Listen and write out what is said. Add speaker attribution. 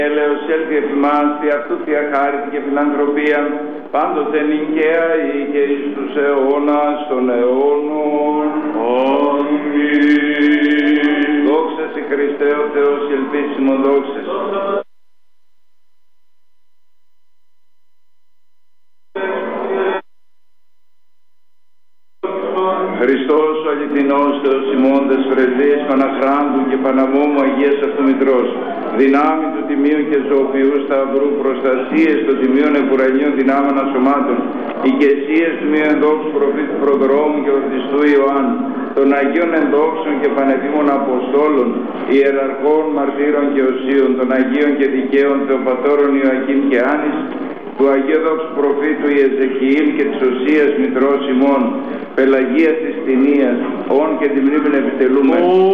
Speaker 1: Έλεος έλθει επί μας, τη αυτούθια χάρη και φιλανθρωπία, πάντοτε νικαία ή και εις τους αιώνας των αιώνων. Αμήν. Δόξα σε Χριστέ ο Θεός, ελπίσιμο δόξα. Χριστός ο αληθινός Θεός ημώντας πρεσβείες Παναχράντου και Παναμόμου Αγίας Αυτομητρός, δυνάμει του Τιμίου και Ζωοποιού Σταυρού, προστασίες των Τιμίων Επουρανίων δυνάμεων ασωμάτων, οικεσίες του Μίου Ενδόξου Προφήτου Προδρόμου και Ορτιστού Ιωάννου, των Αγίων Ενδόξων και Πανεπίμων Αποστόλων, Ιεραρχών, Μαρτύρων και Οσίων, των Αγίων και Δικαίων Θεοπατώρων Ιωακήμ και Άνης, του Αγίου Δόξου Προφήτου Ιεζεκιήλ και της Οσίας Μητρός ημών, Πελαγίας της Τινίας, όν και τη μνήμην επιτελούμε.